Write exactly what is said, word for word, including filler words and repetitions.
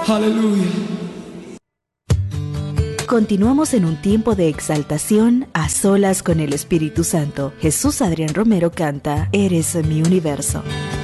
Aleluya. Continuamos en un tiempo de exaltación a solas con el Espíritu Santo. Jesús Adrián Romero canta Eres mi universo.